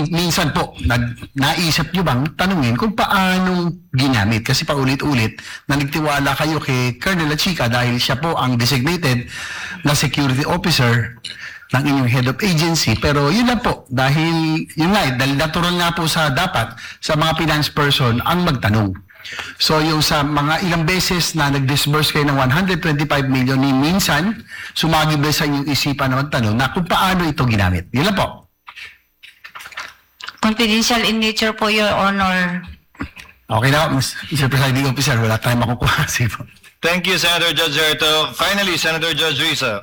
minsan po, naisip nyo bang tanungin kung paano ginamit? Kasi paulit-ulit na nagtiwala kayo kay Colonel Lachica dahil siya po ang designated na security officer ng inyong head of agency. Pero yun lang po, dahil yun nga, dahil natural nga po sa dapat sa mga finance person ang magtanong. So yung sa mga ilang beses na nag-disburse kayo ng 125 million, ni minsan sumagi ba sa inyong isipan na magtanong na kung paano ito ginamit? Yun lang po. Confidential in nature po, Your Honor. Okay na, Mr. Presiding Officer, wala tayong makukuha. Thank you, Senator Judge Zerto. Finally, Senator Judge Risa.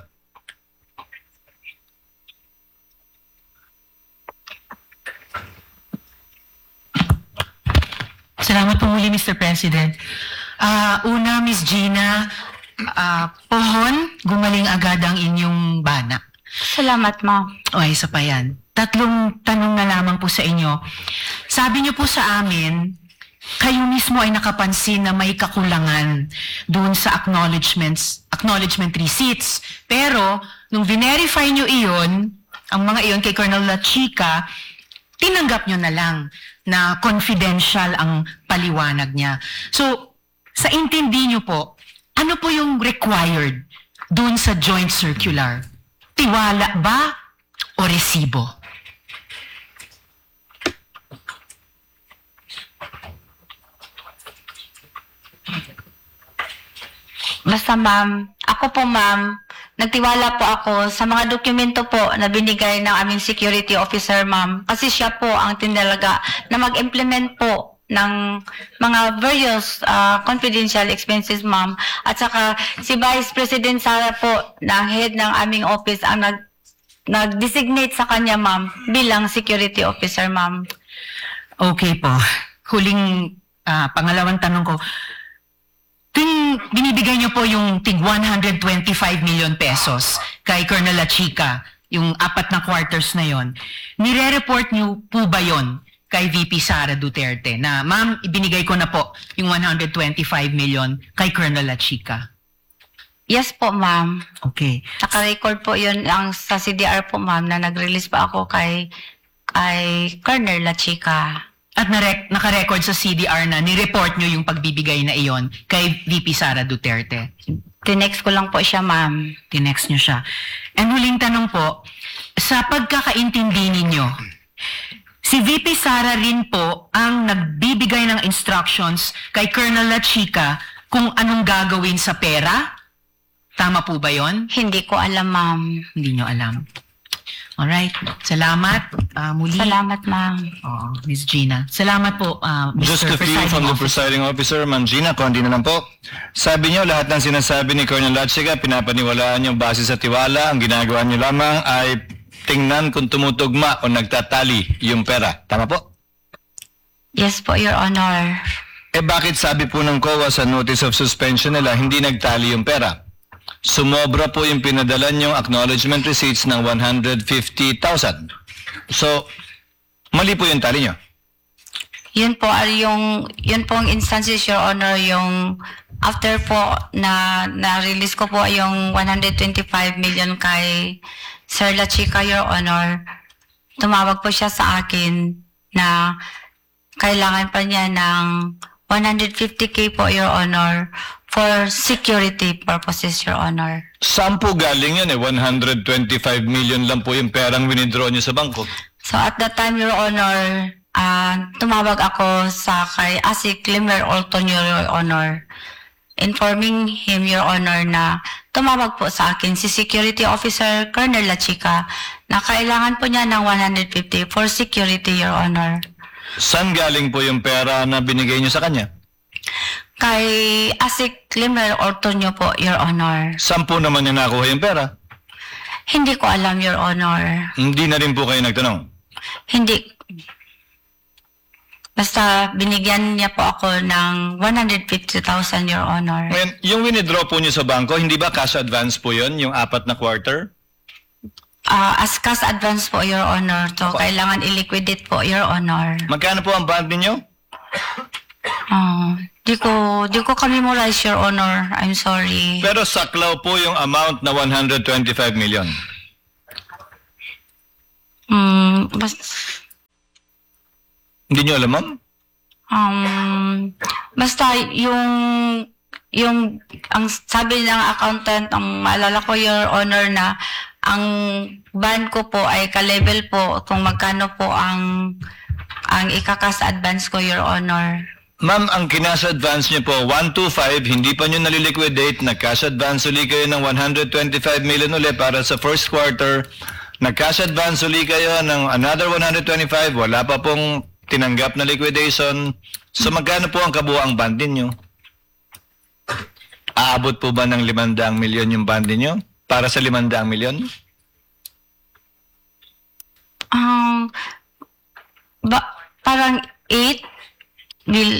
Salamat po muli, Mr. President. Una, Ms. Gina, pohon, gumaling agad ang inyong bana. Salamat, ma'am. O, isa pa yan. 3 tanong na lamang po sa inyo. Sabi niyo po sa amin, kayo mismo ay nakapansin na may kakulangan doon sa acknowledgement receipts. Pero, nung verify niyo iyon, ang mga iyon kay Colonel Lachica, tinanggap niyo na lang na confidential ang paliwanag niya. So, sa intindi niyo po, ano po yung required doon sa joint circular? Tiwala ba o resibo? Basta, ma'am, ako po, ma'am, nagtiwala po ako sa mga dokumento po na binigay ng aming security officer, ma'am. Kasi siya po ang tinalaga na mag-implement po ng mga various confidential expenses, ma'am. At saka si Vice President Sara po, na head ng aming office, ang nag-designate sa kanya, ma'am, bilang security officer, ma'am. Okay po. Huling pangalawang tanong ko. Kung binibigay niyo po yung tig 125 million pesos kay Colonel Lachica, yung 4 na quarters na yon, nire-report niyo po ba yon kay VP Sara Duterte na, ma'am, ibinigay ko na po yung 125 million kay Colonel Lachica? Yes po, ma'am. Okay. Naka-record po yun ang sa CDR po, ma'am, na nag-release pa ako kay Colonel Lachica. At naka-record sa CDR na ni-report nyo yung pagbibigay na iyon kay VP Sara Duterte. Tinext ko lang po siya, ma'am. Tinext nyo siya. And huling tanong po, sa pagkakaintindi ninyo, si VP Sara rin po ang nagbibigay ng instructions kay Colonel Lachica kung anong gagawin sa pera? Tama po ba yon? Hindi ko alam, ma'am. Hindi nyo alam. Alright. Salamat. Muli. Salamat, ma'am. Oo, Ms. Gina. Salamat po, Just Mr. a few from the presiding officer, Ma'am Gina, kung hindi na lang po. Sabi niyo, lahat ng sinasabi ni Colonel Lachica, pinapaniwalaan niyo base sa tiwala. Ang ginagawa niyo lamang ay tingnan kung tumutugma o nagtatali yung pera. Tama po? Yes po, Your Honor. Eh bakit sabi po ng COA sa notice of suspension nila, hindi nagtali yung pera? Sumobra po yung pinadala niyong acknowledgement receipts ng 150,000. So, mali po yung tali niyo. Yun po ang instances, Your Honor, yung after po na-release ko po yung 125 million kay Sir Lachica, Your Honor, tumawag po siya sa akin na kailangan pa niya ng 150K po, Your Honor, for security purposes, Your Honor. Saan po galing yun 125 million lang po yung perang winidraw niyo sa bangko. So at that time, Your Honor, tumawag ako sa kay Asik Limer Oltonio, Your Honor, informing him, Your Honor, na tumawag po sa akin si Security Officer Colonel Lachica na kailangan po niya ng 150 for security, Your Honor. Saan galing po yung pera na binigay niyo sa kanya? Kay Asik Limer Oltonio po, Your Honor. Saan po naman niya nakuha yung pera? Hindi ko alam, Your Honor. Hindi na rin po kayo nagtanong? Hindi. Basta binigyan niya po ako ng 150,000, Your Honor. Ngayon, yung winidraw po niyo sa bangko, hindi ba cash advance po yun, yung 4 na quarter? As cash advance po, Your Honor. So, kailangan i-liquidate po, Your Honor. Magkano po ang bond ninyo? Di ko ka-memorize, Your Honor. I'm sorry. Pero saklaw po yung amount na 125 million. Hindi nyo alam, ma'am? Basta ang sabi ng accountant, ang maalala ko, Your Honor, na ang ban ko po ay ka-level po kung magkano po ang ikakas advance ko, Your Honor. Ma'am, ang kinash advance nyo po, 125, hindi pa nyo naliliquidate, nag-cash advance uli kayo ng 125 million uli para sa first quarter, nag-cash advance uli kayo ng another 125, wala pa pong tinanggap na liquidation. So magkano po ang kabuuang band ninyo? Aabot po ba ng 500 milyon yung band ninyo? Para sa 500 milyon? Parang 8 mil.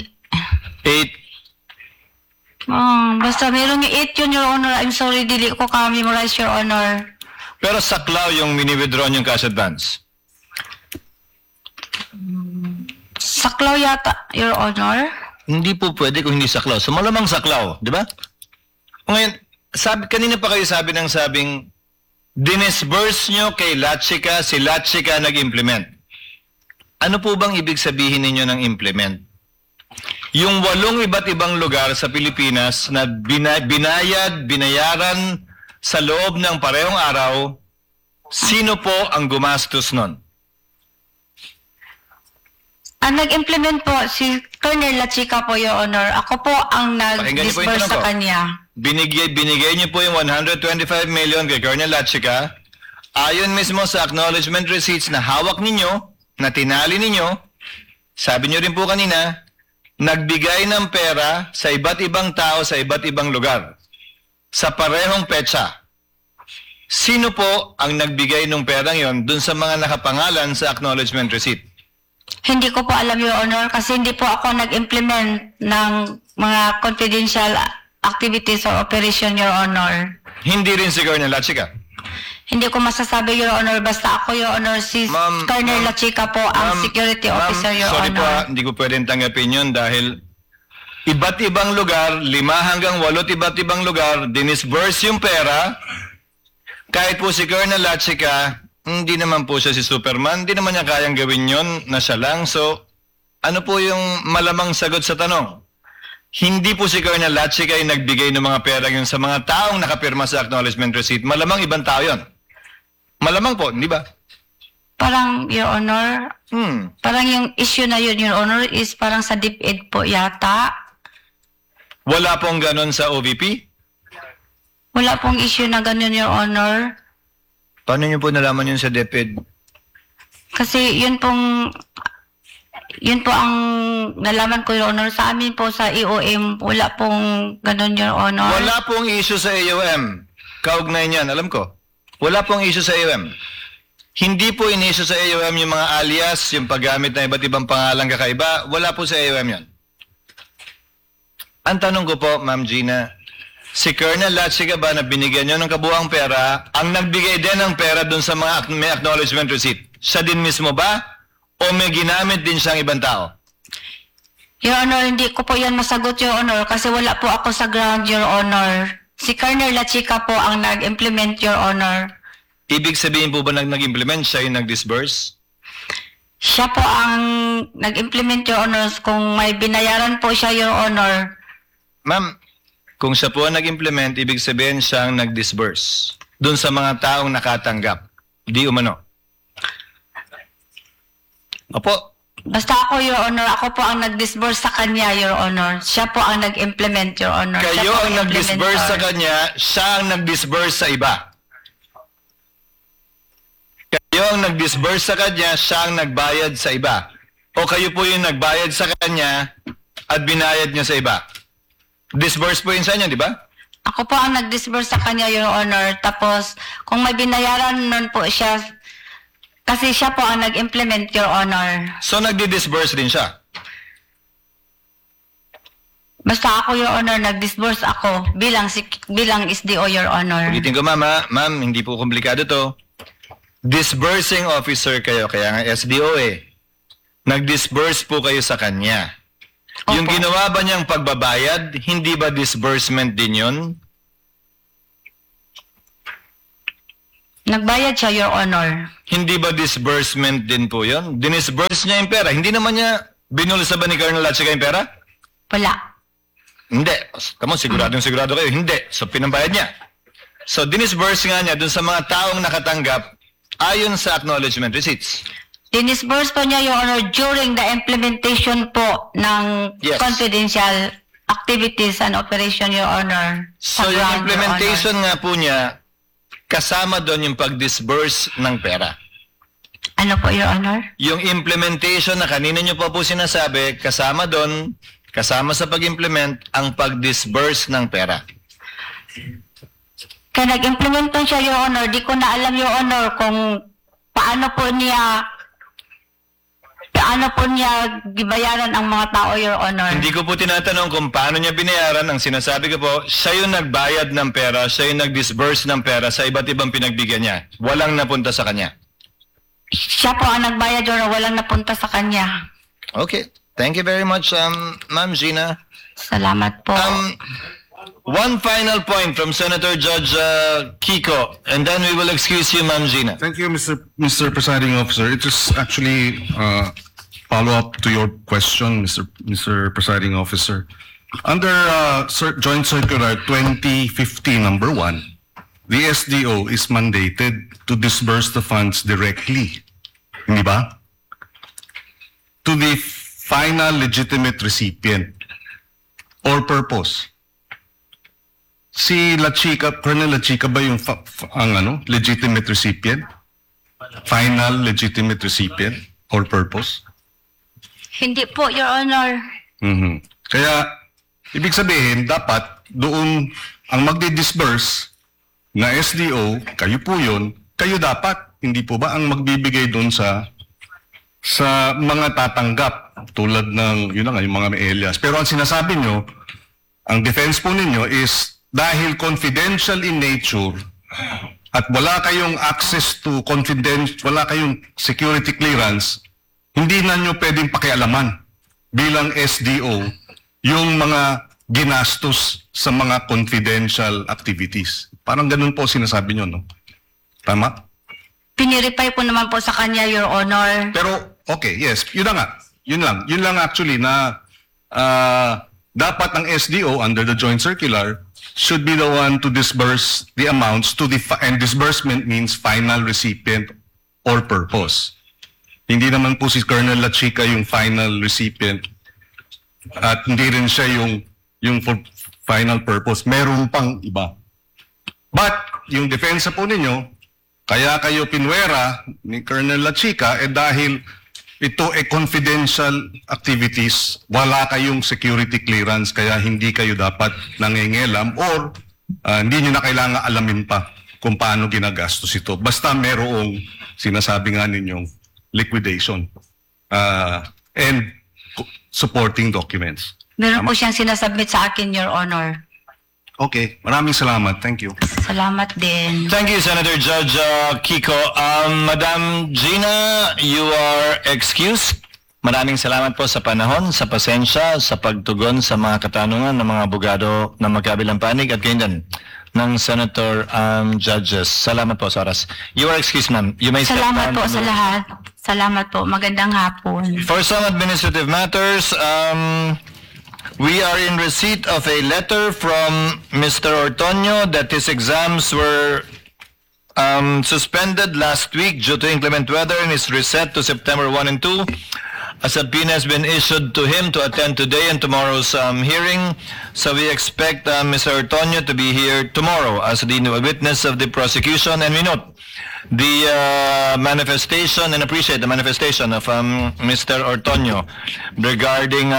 8. Basta merong 8 yun, Your Honor. I'm sorry, dili ko ka-memorize, Your Honor. Pero saklaw yung mini-withdraw yung cash advance. Saklaw yata, Your Honor. Hindi po pwede kung hindi saklaw. So malamang saklaw, di ba? Ngayon, kanina pa kayo sabing dinisburse nyo kay Latsika, si Latsika nag-implement. Ano po bang ibig sabihin ninyo ng implement? Yung 8 iba't ibang lugar sa Pilipinas na binayaran sa loob ng parehong araw, sino po ang gumastos nun? Ang nag-implement po, si Colonel Lachica po, Your Honor. Ako po ang Pakinggan niyo po yung nag-disburse tanong sa ko. kanya. Binigay niyo po yung 125 million kay Colonel Latsika. Ayon mismo sa acknowledgement receipts na hawak ninyo, na tinali ninyo, sabi niyo rin po kanina, nagbigay ng pera sa iba't ibang tao sa iba't ibang lugar. Sa parehong petsa. Sino po ang nagbigay ng perang yon dun sa mga nakapangalan sa acknowledgement receipt? Hindi ko po alam, Your Honor, kasi hindi po ako nag-implement ng mga confidential activities or operation, Your Honor. Hindi rin si Colonel Latsika. Hindi ko masasabi, Your Honor. Basta ako, Your Honor, si Colonel Lachica po ang security officer, Your sorry po, Honor. hindi ko pwedeng tanggapin yun dahil iba't ibang lugar, 5 hanggang 8 iba't ibang lugar, dinisburse yung pera. Kahit po si Colonel Latsika, hindi naman po siya si Superman, hindi naman niya kayang gawin yun na siya lang. So, ano po yung malamang sagot sa tanong? Hindi po si Colonel Latsika ay nagbigay ng mga pera yun sa mga taong nakapirma sa acknowledgement receipt. Malamang ibang tao yun. Malamang po, hindi ba? Parang, Your Honor, parang yung issue na yun, Your Honor, is parang sa DepEd po yata. Wala pong ganon sa OVP? Wala pong issue na ganun, Your Honor. Paano niyo po nalaman yun sa DepEd? Kasi yun po ang nalaman ko, Your Honor. Sa amin po sa EOM, wala pong ganun, Your Honor. Wala pong issue sa AOM. Kaugnay niyan, alam ko. Wala pong issue sa AOM. Hindi po in-issue sa AOM yung mga alias, yung paggamit ng iba't ibang pangalang kakaiba. Wala po sa AOM yan. Ang tanong ko po, Ma'am Gina, si Colonel Latsika ba na binigyan nyo ng kabuang pera, ang nagbigay din ng pera dun sa mga may acknowledgement receipt? Siya din mismo ba? O may ginamit din siyang ibang tao? Your Honor, hindi ko po yan masagot, Your Honor, kasi wala po ako sa ground, Your Honor. Si Colonel Lachica po ang nag-implement, Your Honor. Ibig sabihin po ba nag-implement siya yung nag-disburse? Siya po ang nag-implement, Your Honor, kung may binayaran po siya, Your Honor. Ma'am, kung siya po ang nag-implement, ibig sabihin siyang nag-disburse dun sa mga taong nakatanggap. Di umano. Opo. Basta ako, Your Honor, ako po ang nag-disburse sa kanya, Your Honor. Siya po ang nag-implement, Your Honor. Siya Kayo po ang nag-disburse sa implementer. kanya, siya ang nag-disburse sa iba. Kayo ang nag-disburse sa kanya, siya ang nagbayad sa iba. O kayo po yung nagbayad sa kanya at binayad niya sa iba. Disburse po yun sa inyo, di ba? Ako po ang nag-disburse sa kanya, Your Honor. Tapos, kung may binayaran nun po siya, kasi siya po ang nag-implement, Your Honor. So nagdi-disburse din siya. Basta ako, Your Honor, nag-disburse ako bilang SDO, Your Honor. Ulitin ko, ma'am, hindi po komplikado to. Disbursing officer kayo, kaya nga SDO eh. Nag-disburse po kayo sa kanya. Yung Opo. ginawa ba niyang pagbabayad, hindi ba disbursement din yun? Nagbayad siya, Your Honor. Hindi ba disbursement din po yun? Dinisburse niya yung pera. Hindi naman niya binulsa ba ni Colonel Latchega yung pera? Wala. Hindi. Tama, sigurado kayo. Hindi. So, pinambayad niya. So, dinisburse nga niya dun sa mga taong nakatanggap ayon sa acknowledgement receipts. Dinisburse po niya, Your Honor, during the implementation po ng Yes. confidential activities and operation, Your Honor. So, Sa yung ground, Your implementation Honor. nga po niya, kasama doon yung pag-disburse ng pera. Ano po, Your Honor? Yung implementation na kanina nyo pa po sinasabi, kasama doon, kasama sa pag-implement, ang pag-disburse ng pera. Kaya nag-implement po siya, Your Honor. Di ko na alam, Your Honor, kung paano po niya gibayaran ang mga tao, Your Honor. Hindi ko po tinatanong kung paano niya binayaran. Ang sinasabi ko po, siya yung nagbayad ng pera, siya yung nag-disburse ng pera sa iba't ibang pinagbigyan niya. Walang napunta sa kanya. Siya po ang nagbayad, Your Honor. Walang napunta sa kanya. Okay. Thank you very much, Ma'am Gina. Salamat po. One final point from Senator Judge Kiko, and then we will excuse you, Ma'am Gina. Thank you, Mr. Presiding Officer. It is actually follow-up to your question, Mr. Presiding Officer. Under Joint Circular 2015 number 1, the SDO is mandated to disburse the funds directly, hindi ba? To the final legitimate recipient or purpose. Si Colonel Latchega ba yung legitimate recipient? Final legitimate recipient or purpose? Hindi po, Your Honor. Mhm. Kaya, ibig sabihin, dapat doon ang magdi-disburse na SDO, kayo po yun, kayo dapat, hindi po ba ang magbibigay doon sa mga tatanggap tulad ng, yun na nga, yung mga Elias. Pero ang sinasabi nyo, ang defense po ninyo is dahil confidential in nature at wala kayong access to wala kayong security clearance, hindi na nyo pwedeng pakialaman bilang SDO yung mga ginastos sa mga confidential activities. Parang ganun po sinasabi nyo, no? Tama? Pinireply po naman po sa kanya, Your Honor. Pero, okay, yes. Yun na nga. Yun lang actually na dapat ang SDO under the Joint Circular should be the one to disburse the amounts to and disbursement means final recipient or purpose. Hindi naman po si Colonel Latchega yung final recipient at hindi rin siya yung for final purpose. Meron pang iba. But, yung depensa po ninyo, kaya kayo pinwera ni Colonel Latchega dahil ito confidential activities, wala kayong security clearance kaya hindi kayo dapat nangingialam or hindi nyo na kailangan alamin pa kung paano ginagastos ito. Basta merong sinasabi nga ninyong liquidation and supporting documents. Meron po siyang sinasubmit sa akin, Your Honor. Okay, maraming salamat. Thank you. Salamat din. Thank you, Senator Judge Kiko. Madam Gina, you are excused. Maraming salamat po sa panahon, sa pasensya, sa pagtugon sa mga katanungan ng mga abogado ng magkabilang panig at ganyan ng Senator Judges. Salamat po sa oras. You are excused, ma'am. You may step Salamat down. po sa lahat. Salamat po. Magandang hapon. For some administrative matters, we are in receipt of a letter from Mr. Ortonio that his exams were suspended last week due to inclement weather and is reset to September 1 and 2. A subpoena has been issued to him to attend today and tomorrow's hearing. So we expect Mr. Ortonio to be here tomorrow as the witness of the prosecution. And we note the manifestation and appreciate the manifestation of Mr. Ortonio regarding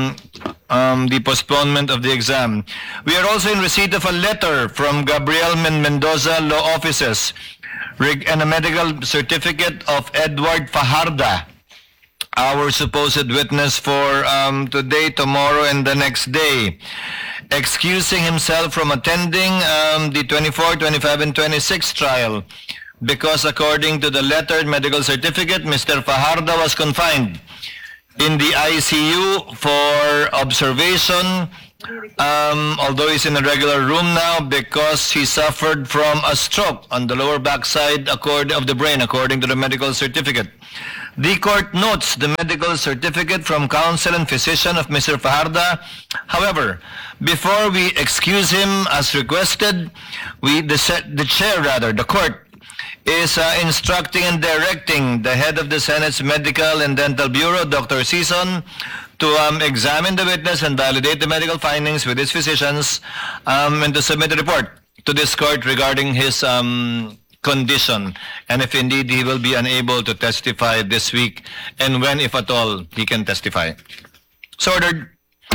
the postponement of the exam. We are also in receipt of a letter from Gabriel Mendoza Law Offices and a medical certificate of Edward Fajarda, our supposed witness for today, tomorrow, and the next day, excusing himself from attending the 24, 25, and 26 trial because according to the letter and medical certificate, Mr. Fajarda was confined in the ICU for observation although he's in a regular room now because he suffered from a stroke on the lower backside of the brain, according to the medical certificate. The court notes the medical certificate from counsel and physician of Mr. Fajarda. However, before we excuse him as requested, the court is instructing and directing the head of the Senate's Medical and Dental Bureau, Dr. Sison, to examine the witness and validate the medical findings with his physicians and to submit a report to this court regarding his condition and if indeed he will be unable to testify this week and when, if at all, he can testify. So ordered.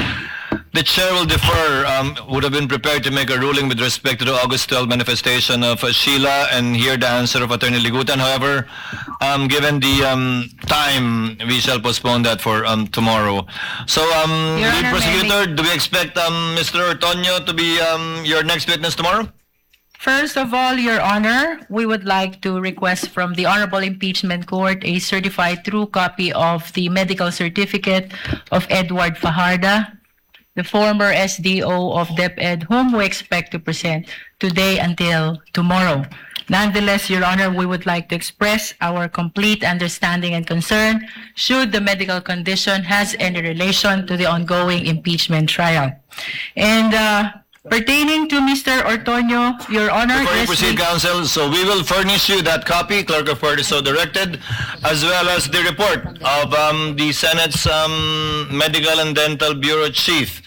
The chair will defer, would have been prepared to make a ruling with respect to the August 12 manifestation of Sheila and hear the answer of Attorney Ligutan. However, given the time, we shall postpone that for tomorrow. So, Your lead Honor, prosecutor, do we expect Mr. Ortonio to be your next witness tomorrow? First of all, Your Honor, we would like to request from the Honorable Impeachment Court a certified true copy of the medical certificate of Edward Fajarda, the former SDO of DepEd, whom we expect to present today until tomorrow. Nonetheless, Your Honor, we would like to express our complete understanding and concern should the medical condition has any relation to the ongoing impeachment trial. And pertaining to Mr. Ortonio, Your Honor, Before you yes, proceed, counsel, so we will furnish you that copy, Clerk of Court is so directed, as well as the report of the Senate's Medical and Dental Bureau Chief.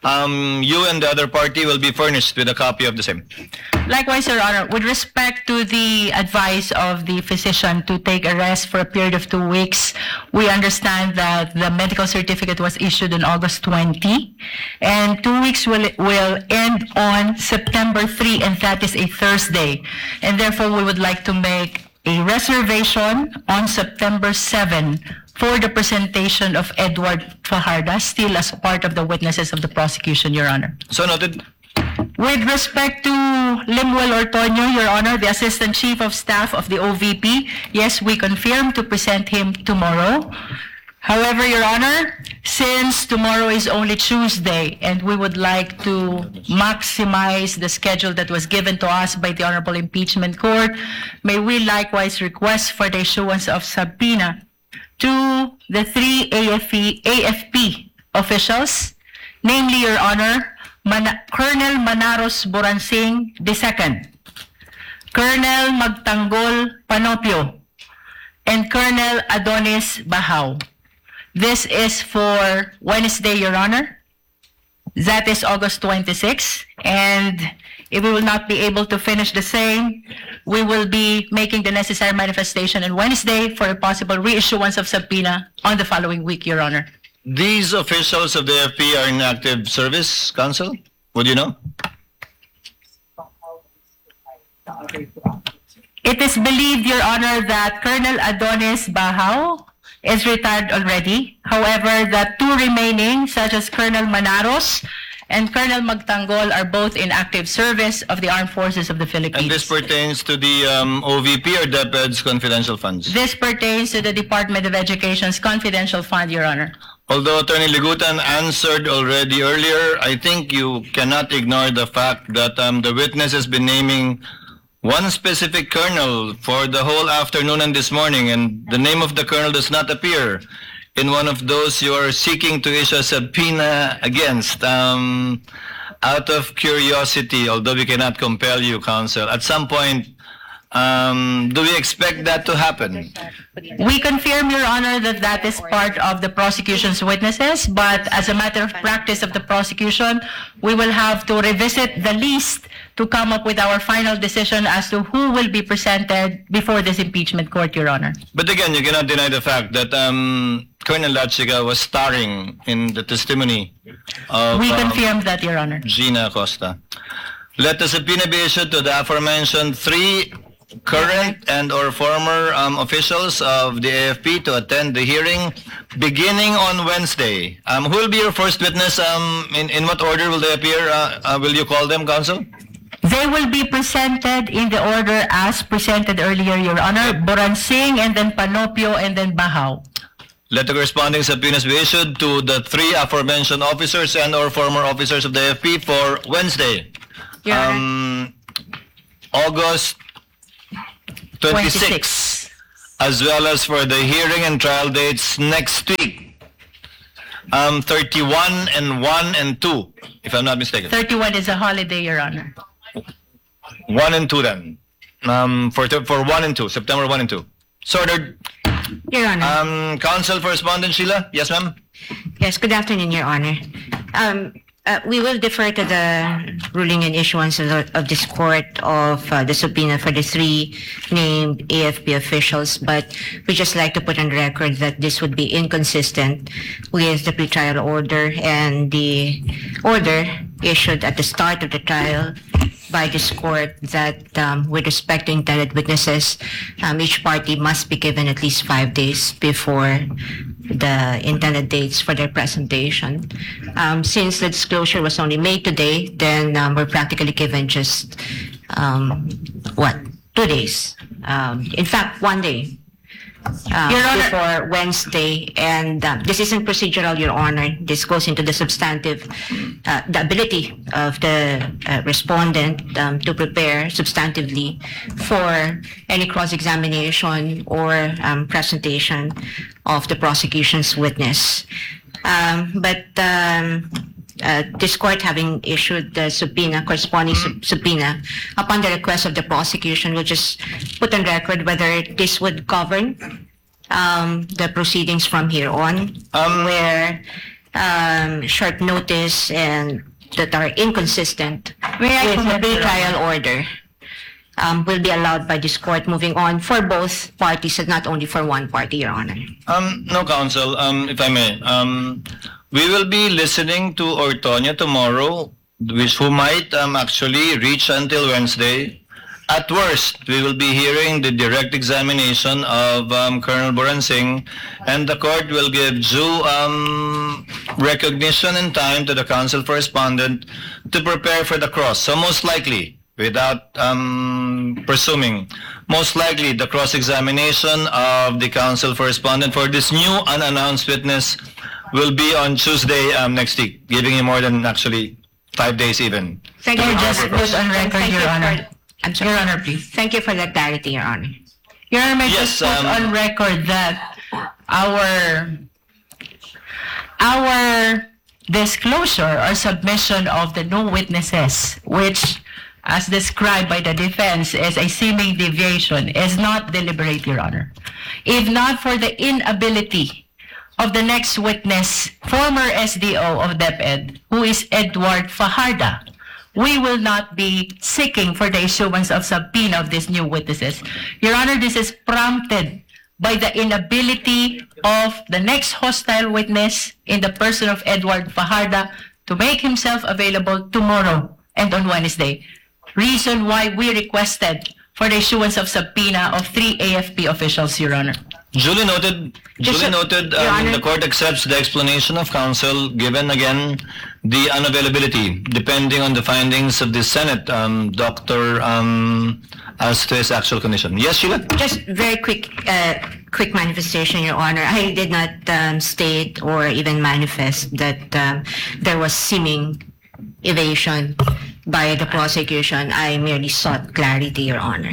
You and the other party will be furnished with a copy of the same. Likewise, Your Honor, with respect to the advice of the physician to take a rest for a period of 2 weeks, we understand that the medical certificate was issued on August 20, and 2 weeks will end on September 3, and that is a Thursday. And therefore, we would like to make a reservation on September 7 for the presentation of Edward Fajarda, still as part of the witnesses of the prosecution, Your Honor. So noted. With respect to Lemuel Ortonio, Your Honor, the Assistant Chief of Staff of the OVP, yes, we confirm to present him tomorrow. However, Your Honor, since tomorrow is only Tuesday and we would like to maximize the schedule that was given to us by the Honorable Impeachment Court, may we likewise request for the issuance of subpoena to the 3 AFP officials, namely, Your Honor, Colonel Manaros Boransing II, Colonel Magtanggol Panopio, and Colonel Adonis Bahaw. This is for Wednesday, Your Honor. That is August 26, and if we will not be able to finish the same, we will be making the necessary manifestation on Wednesday for a possible reissuance of subpoena on the following week, Your Honor. These officials of the AFP are in active service, counsel? Would you know? It is believed, Your Honor, that Colonel Adonis Bahaw is retired already. However, the 2 remaining, such as Colonel Manaros and Colonel Magtanggol, are both in active service of the Armed Forces of the Philippines. And this pertains to the OVP or DepEd's confidential funds? This pertains to the Department of Education's confidential fund, Your Honor. Although Attorney Ligutan answered already earlier, I think you cannot ignore the fact that the witness has been naming one specific colonel for the whole afternoon and this morning, and the name of the colonel does not appear in one of those you are seeking to issue a subpoena against. Out of curiosity, although we cannot compel you, counsel, at some point, do we expect that to happen? We confirm, Your Honor, that that is part of the prosecution's witnesses, but as a matter of practice of the prosecution, we will have to revisit the list to come up with our final decision as to who will be presented before this impeachment court, Your Honor. But again, you cannot deny the fact that Colonel Lachiga was starring in the testimony of We confirm that, Your Honor. Gina Acosta. Let the subpoena be issued to the aforementioned 3 current and or former officials of the AFP to attend the hearing beginning on Wednesday. Who will be your first witness? In what order will they appear? Will you call them, counsel? They will be presented in the order as presented earlier, Your Honor. Boransing, and then Panopio, and then Bahaw. let the corresponding subpoenas be issued to the three aforementioned officers and or former officers of the AFP for Wednesday, Your Honor. August 26, as well as for the hearing and trial dates next week, 31 and 1 and 2, if I'm not mistaken. 31 is a holiday, Your Honor. 1 and 2 then. For 1 and 2, September 1 and 2. So ordered. Your Honor. Counsel for Respondent Sheila? Yes, ma'am? Yes, good afternoon, Your Honor. We will defer to the ruling and issuance of this court of the subpoena for the three named AFP officials, but we just like to put on record that this would be inconsistent with the pretrial order and the order issued at the start of the trial by this court that with respect to intended witnesses, each party must be given at least 5 days before the intended dates for their presentation. Since the disclosure was only made today, then we're practically given just 2 days. In fact, 1 day. Your Honor. Before Wednesday, and this isn't procedural, Your Honor. This goes into the substantive, the ability of the respondent to prepare substantively for any cross-examination or presentation of the prosecution's witness. But this court, having issued the subpoena, corresponding subpoena, upon the request of the prosecution, will just put on record whether this would govern the proceedings from here on, where short notice and that are inconsistent with the pre-trial order will be allowed by this court moving on for both parties and not only for one party, Your Honor. No, counsel, if I may. We will be listening to Ortoño tomorrow, who might actually reach until Wednesday. At worst, we will be hearing the direct examination of Colonel Boransing, and the court will give due recognition and time to the counsel for respondent to prepare for the cross. So most likely, without presuming, most likely the cross-examination of the counsel for respondent for this new unannounced witness will be on Tuesday next week, giving him more than actually 5 days even. Thank you. Just put on record, Thank you Your for- Honor. I'm sorry. Your Honor, please. Thank you for that clarity, Your Honor. Your Honor, may Yes, just put on record that our disclosure or submission of the new witnesses, which, as described by the defense, is a seeming deviation, is not deliberate, Your Honor. If not for the inability of the next witness, former SDO of DepEd, who is Edward Fajarda, we will not be seeking for the issuance of subpoena of these new witnesses. Your Honor, this is prompted by the inability of the next hostile witness in the person of Edward Fajarda to make himself available tomorrow and on Wednesday. Reason why we requested for the issuance of subpoena of 3 AFP officials, Your Honor. Duly noted. Just, Duly noted. Your Honor. The court accepts the explanation of counsel, given again the unavailability, depending on the findings of the Senate, Doctor, as to his actual condition. Yes, Sheila. Just very quick manifestation, Your Honor. I did not state or even manifest that there was seeming evasion by the prosecution. I merely sought clarity, Your Honor.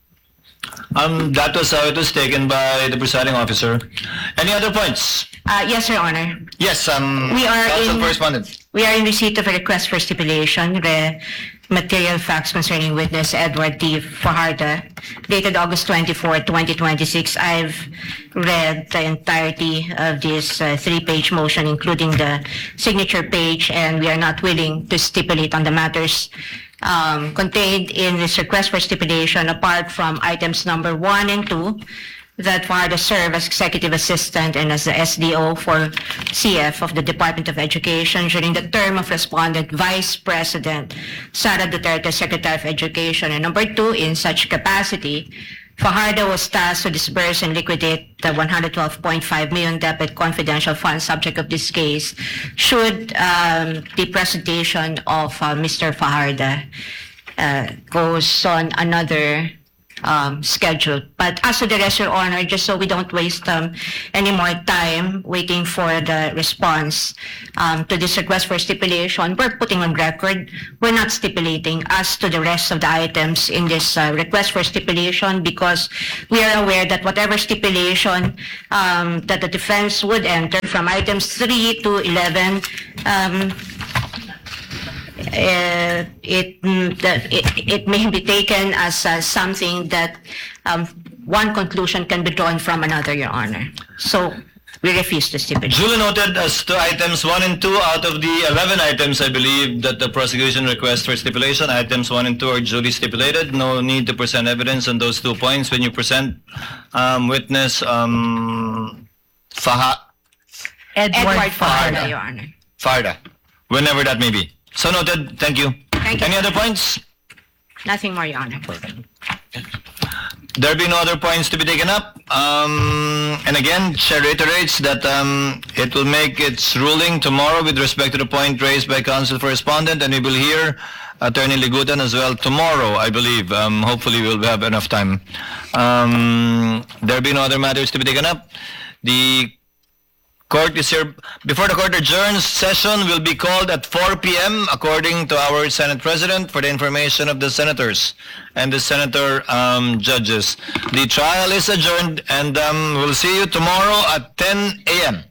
That was how it was taken by the presiding officer. Any other points? Yes, Your Honor. Yes, We are counsel in- for respondent. We are in receipt of a request for stipulation, the material facts concerning witness Edward T. Fajarda, dated August 24, 2026. I've read the entirety of this 3-page motion, including the signature page, and we are not willing to stipulate on the matters contained in this request for stipulation, apart from items number 1 and 2, that Fajarda serve as executive assistant and as the SDO for CF of the Department of Education during the term of respondent Vice President Sara Duterte, Secretary of Education. And number 2, in such capacity, Fajarda was tasked to disburse and liquidate the 112.5 million DepEd confidential funds subject of this case should the presentation of Mr. Fajarda goes on another scheduled. But as to the rest, Your Honor, just so we don't waste any more time waiting for the response to this request for stipulation, we're putting on record, we're not stipulating as to the rest of the items in this request for stipulation because we are aware that whatever stipulation that the defense would enter from items 3 to 11, it may be taken as something that one conclusion can be drawn from another, Your Honor. So we refuse to stipulate. Duly noted as to items 1 and 2 out of the 11 items, I believe that the prosecution request for stipulation, items 1 and 2 are duly stipulated. No need to present evidence on those 2 points. When you present witness Edward Fajardo. Fajardo, Your Honor. Farda, whenever that may be. So noted. Thank you. Thank you. Any other points? Nothing more, Your Honor. There be no other points to be taken up. And again, Chair reiterates that it will make its ruling tomorrow with respect to the point raised by counsel for respondent, and we will hear Attorney Ligutan as well tomorrow, I believe. Hopefully we'll have enough time. There be no other matters to be taken up. The court is here. Before the court adjourns, session will be called at 4 p.m. according to our Senate President for the information of the senators and the senator judges. The trial is adjourned and we'll see you tomorrow at 10 a.m.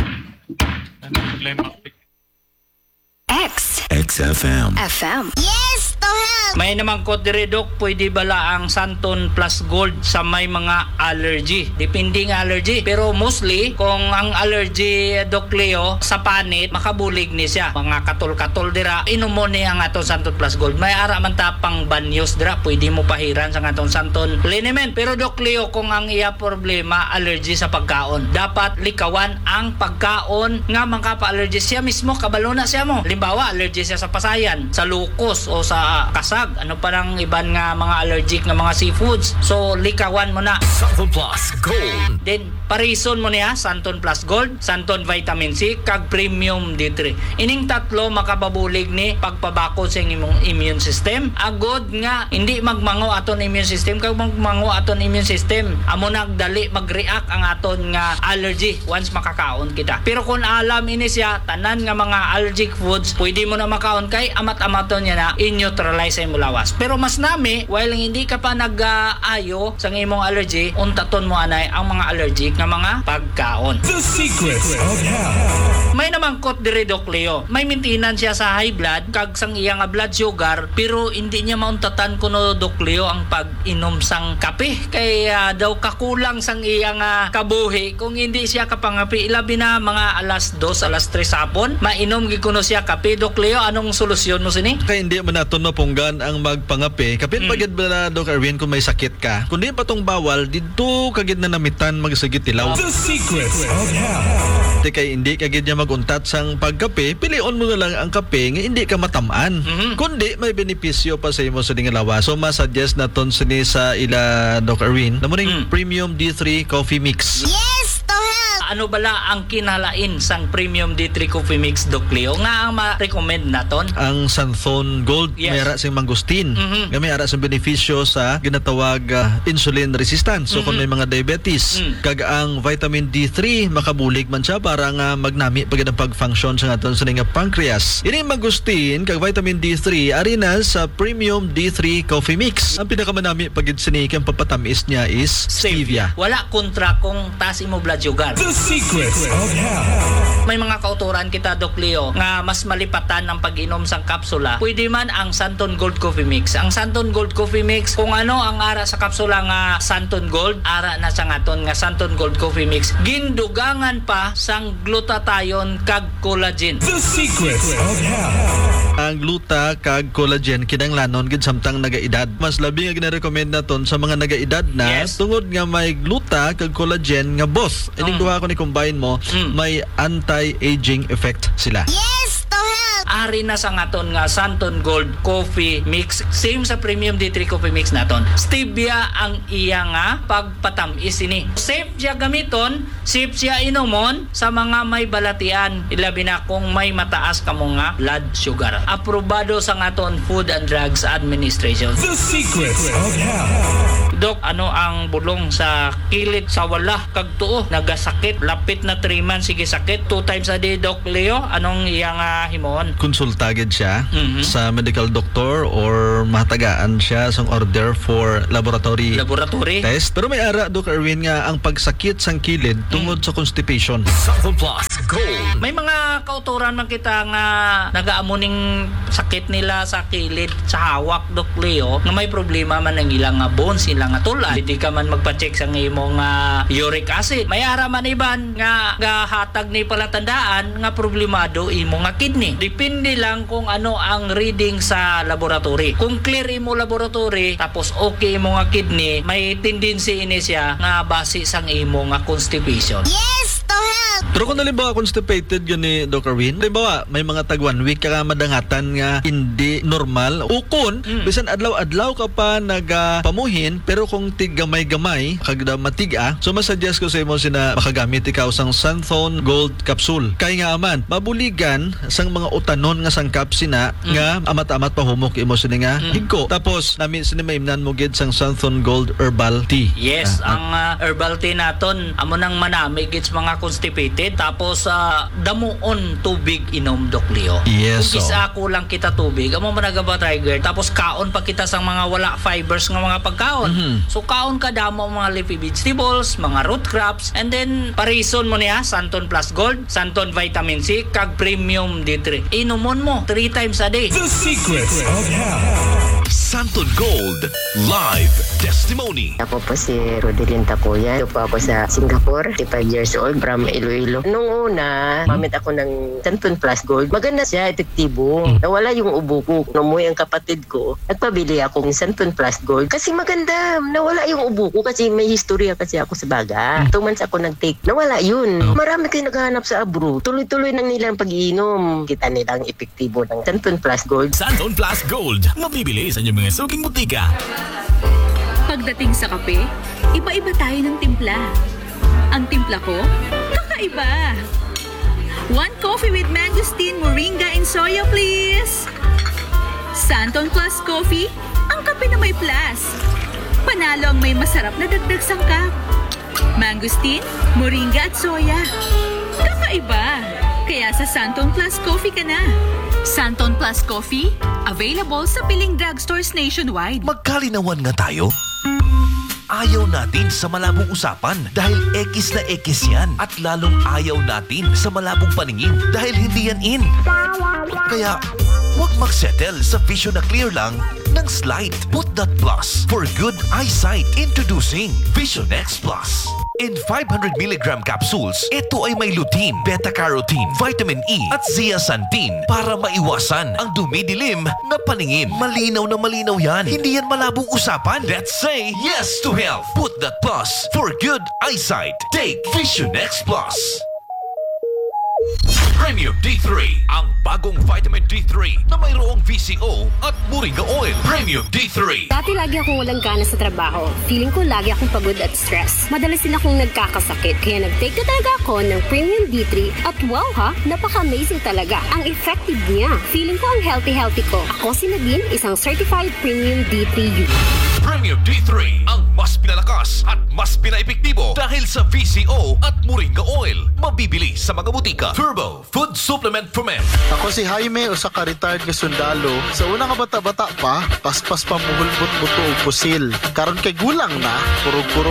XFM. Yes, to help! May naman ko dire Dok, pwede bala ang Santon Plus Gold sa may mga allergy. Depende ng allergy. Pero mostly, kung ang allergy, Doc Leo, sa panit, makabulig ni siya. Mga katol-katol dira, inom mo ni ang aton Santon Plus Gold. May ara man tapang banyos dira, pwede mo pahiran sa aton Santon Liniment. Pero Doc Leo, kung ang iya problema, allergy sa pagkaon, dapat likawan ang pagkaon nga mangkapa-allergy siya mismo, kabalo na siya mo. Limbawa, allergy siya sa pasayan, sa lukos o sa kasag. Ano pa lang iban nga mga allergic nga mga seafoods. So, likawan mo na. Santon Plus Gold. Then, parison mo niya, Santon Plus Gold, Santon Vitamin C, kag Premium D3. Ining tatlo makababulig ni pagpabako sa imong immune system. Agod nga, hindi magmango aton immune system, kag magmango aton immune system, amo nagdali mag-react ang aton nga allergy once makakaon kita. Pero kung alam ini siya, tanan nga mga allergic foods, pwede mo na makaon kay amat-amaton niya na in-neutralize sa imong lawas. Pero mas nami, while hindi ka pa nag-ayo sa imong allergy, untaton mo anay ang mga allergic nga mga pagkaon. The Secrets of Health. May namangkot dire Doc Leo. May maintenance siya sa high blood kag sang iya nga blood sugar, pero hindi niya mauntatan kuno Doc Leo ang pag-inom sang kape kay daw kakulang sang iya nga kabuhi kung hindi siya kapangapi. Ilabi na mga alas 2, alas 3 hapon, mainom gid kuno siya kape. Doc Leo, anong solusyon mo sini? Kaya hindi man natin mapunggan ang magpangape. Kapit pagid ba na, Doc Arvin, kung may sakit ka. Kundi pa tong bawal, dito kagid na namitan magsagit tilaw. The Secrets of Health. Kaya hindi kagid niya maguntat sang pagkape, pilion mo na lang ang kape nga hindi ka matamaan. Kundi may benepisyo pa sa imo sa ding lawas. So masuggest naton sini sa ila Doc Arvin na mo ning Premium D3 Coffee Mix. Yes, to help! Ano bala ang kinalain sang Premium D3 Coffee Mix, Doc Leo, nga ang ma-recommend naton? Ang Santon Gold Yes. may ara sing mangustin. Nga may ara sing benepisyo sa ginatawag insulin resistance. So kung may mga diabetes, kag ang vitamin D3 makabulig man siya para nga magnami pagid ang pag-function sa aton sa nga pancreas. Ini mangustin kag vitamin D3 ari na sa Premium D3 Coffee Mix. Ang pinakamanami pagid sini kang papatamis niya is stevia. Wala kontra kung taas imo blood sugar. The Secrets of Health. May mga kauturan kita, Doc Leo, nga mas malipatan ng pag-inom sang kapsula. Pwede man ang Santon Gold Coffee Mix. Ang Santon Gold Coffee Mix, kung ano ang ara sa kapsula nga Santon Gold, ara na sa ngaton nga Santon Gold Coffee Mix. Gindugangan pa sang glutathione kag collagen. The Secrets of Health. Ang gluta kag collagen kinanglanon gid samtang nagaedad. Mas labi nga gina-recommend naton sa mga nagaedad na Yes. tungod nga may gluta kag collagen nga both. Ining duha ko ni combine mo, may anti-aging effect sila. Yes, to help! Ari na sa ngaton nga Santon Gold Coffee Mix. Same sa Premium D3 Coffee Mix naton. Stevia ang iya nga pagpatamis ini. Safe siya gamiton, safe siya inomon sa mga may balatian. Ilabi na kung may mataas ka mo nga blood sugar. Aprobado sa ngaton Food and Drugs Administration. The Secrets of Health. Dok, ano ang bulong sa kilid sa wala kag tuo nagasakit lapit na 3 months sige sakit 2 times a day Doc Leo anong iyang himon? Konsultagid siya Mhm. sa medical doctor or mahatagaan siya sa order for laboratory test. Pero may ara, Doc Erwin, nga ang pagsakit sang kilid tungod sa constipation. Santon Plus Gold. May mga kauturan man kita nga nagaamuning sakit nila sa kilid sa hawak Doc Leo nga may problema man ang ilang bones ilang tulad. Hindi ka man magpa-check sa imong uric acid. May ara man iban nga hatag ni palatandaan nga problemado imo nga kidney. Depende lang kung ano ang reading sa laboratory. Kung clear imo laboratory tapos okay imo nga kidney, may tendency ini siya nga base sang imo nga constipation. Yes to help. Pero kung halimbawa constipated yun ni Dr. Erwin, halimbawa may mga tag 1 week ka madangatan nga hindi normal, ukon, bisan adlaw-adlaw ka pa nagapamuhin, pero kung tig-gamay-gamay, kagda matiga, so masuggest ko sa imo sina makagamit ikaw sang Santon Gold Capsule. Kay nga aman, mabuligan sang mga utanon nga sangkap sina nga amat-amat pahumok imo sini nga higko. Tapos nami sini maimnan mo gid sang Santon Gold Herbal Tea. Yes, ang herbal tea naton amo nang manami gits mga constipated tapos damuon tubig inom Doc Leo. Yes, Kung isa kulang kita tubig amo managaba trigger tapos kaon pa kita sang mga wala fibers nga mga pagkaon. So kaon ka damo mga leafy vegetables, mga root crops and then parison mo niya Santon Plus Gold, Santon Vitamin C kag Premium D3. Inumon mo 3 times a day. The Secrets of Health. Santon Gold Live Testimony. Ako po si Rodelyn Tapuya. Ito po ako sa Singapore, 55 years old, from Iloilo. Nung una, mamit ako ng Santon Plus Gold. Maganda siya, epektibo. Nawala yung ubo ko. Nung umuwi ang kapatid ko, nagpabili ako ng Santon Plus Gold. Kasi maganda, nawala yung ubo ko kasi may historya kasi ako sa baga. 2 months ako nag-take, nawala yun. Marami kayo naghahanap sa abro. Tuloy-tuloy nang nilang pag-iinom. Kita nilang epektibo ng Santon Plus Gold. Santon Plus Gold. Mabibili sa inyong mga suking butika. Pagdating sa kape, iba-iba tayo ng timpla. Ang timpla ko, kakaiba. 1 coffee with mangosteen, moringa, and soya, please. Santon Plus Coffee, ang kape na may plus. Panalo ang may masarap na dagdag sangkap. Mangosteen, moringa at soya. Kakaiba. Kaya sa Santon Plus Coffee ka na. Santon Plus Coffee, available sa piling drugstores nationwide. Magkalinawan nga tayo. Ayaw natin sa malabong usapan dahil X na X yan. At lalong ayaw natin sa malabong paningin dahil hindi yan in. Kaya, huwag magsettle sa vision na clear lang ng Slight. Put that plus for good eyesight. Introducing Vision X Plus. In 500mg capsules, ito ay may lutein, beta-carotene, vitamin E at zeaxanthin para maiwasan ang dumidilim na paningin. Malinaw na malinaw yan. Hindi yan malabong usapan. Let's say yes to health. Put that plus for good eyesight. Take Vision X Plus. Premium D3, ang bagong vitamin D3 na mayroong VCO at moringa oil. Premium D3. Dati lagi akong walang gana sa trabaho. Feeling ko lagi akong pagod at stress. Madalas din akong nagkakasakit. Kaya nag-take na talaga ako ng Premium D3 at wow ha, napaka-amazing talaga. Ang effective niya. Feeling ko ang healthy ko. Ako si Nadine, isang certified Premium D3 user. Premium D3, ang mas pinalakas at mas pinaepektibo dahil sa VCO at moringa oil. Mabibili sa mga butika. Turbo Food Supplement for Men. Ako si Jaime, usa ka retired nga sundalo. Sa una nga bata-bata pa, paspas pa muhulbot buto og pusil. Karon kay gulang na, purog-purog